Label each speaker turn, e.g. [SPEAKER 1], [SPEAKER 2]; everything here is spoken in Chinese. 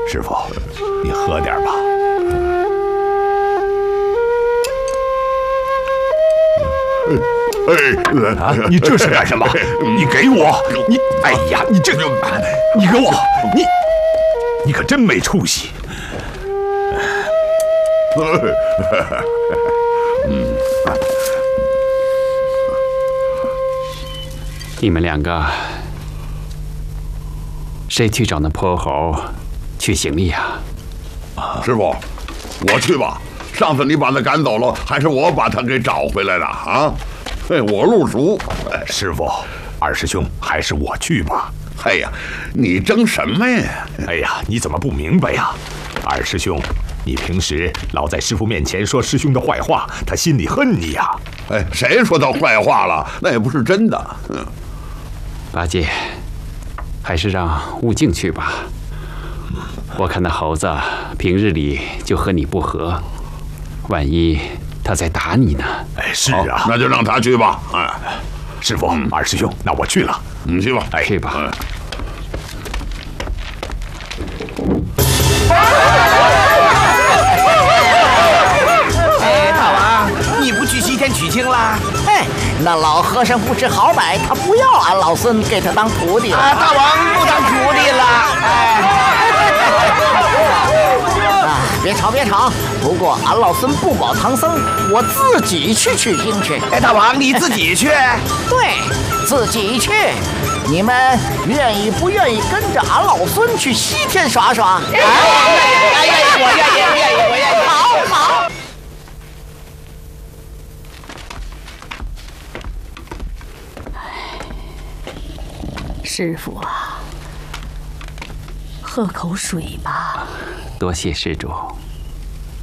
[SPEAKER 1] 师傅，你喝点吧。啊！你这是干什么？你给我！你，哎呀，你这，你给我！你可真没出息！
[SPEAKER 2] 你们两个，谁去找那泼猴去行礼呀？
[SPEAKER 3] 师傅，我去吧。上次你把他赶走了，还是我把他给找回来的啊？我路熟。
[SPEAKER 1] 师傅，二师兄，还是我去吧。
[SPEAKER 3] 哎呀，你争什么呀？
[SPEAKER 1] 哎呀，你怎么不明白呀？二师兄，你平时老在师傅面前说师兄的坏话，他心里恨你呀。
[SPEAKER 3] 哎，谁说他坏话了？那也不是真的。
[SPEAKER 2] 八戒，还是让悟净去吧。我看那猴子平日里就和你不和，万一他在打你呢？
[SPEAKER 1] 哎，是啊，
[SPEAKER 3] 那就让他去吧。哎，
[SPEAKER 1] 师傅，二师兄，那我去了。
[SPEAKER 3] 你去吧。
[SPEAKER 2] 哎，去吧。
[SPEAKER 4] 哎，大王，你不去西天取经啦？
[SPEAKER 5] 哎，那老和尚不知好歹，他不要俺老孙给他当徒弟了。
[SPEAKER 4] 啊，大王不当徒弟了。
[SPEAKER 5] 别吵别吵！不过俺老孙不保唐僧，我自己去取经去。
[SPEAKER 4] 哎，大王你自己去？
[SPEAKER 5] 对，自己去。你们愿意不愿意跟着俺老孙去西天耍耍？
[SPEAKER 4] 愿意，我愿意。
[SPEAKER 5] 好。
[SPEAKER 6] 师傅啊，喝口水吧。
[SPEAKER 2] 多谢施主。